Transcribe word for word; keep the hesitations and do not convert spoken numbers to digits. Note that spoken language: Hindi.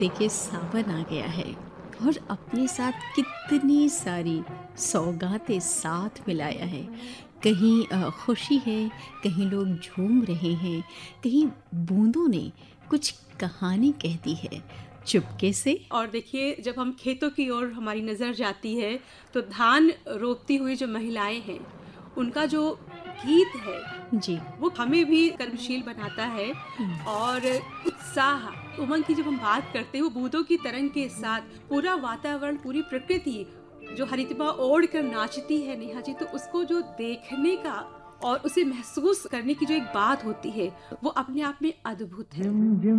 देखिए सावन आ गया है और अपने साथ कितनी सारी सौगातें साथ मिलाया है। कहीं अ, खुशी है, कहीं लोग झूम रहे हैं, कहीं बूंदों ने कुछ कहानी कह दी है चुपके से। और देखिए जब हम खेतों की ओर हमारी नज़र जाती है तो धान रोपती हुई जो महिलाएं हैं उनका जो गीत है जी। वो हमें भी कर्मशील बनाता है। हम्म। और उत्साह उमंग की जब हम बात करते हैं वो बूंदों की तरंग के साथ पूरा वातावरण पूरी प्रकृति जो हरितमा ओढ़ कर नाचती है नेहा जी, तो उसको जो देखने का और उसे महसूस करने की जो एक बात होती है वो अपने आप में अद्भुत है।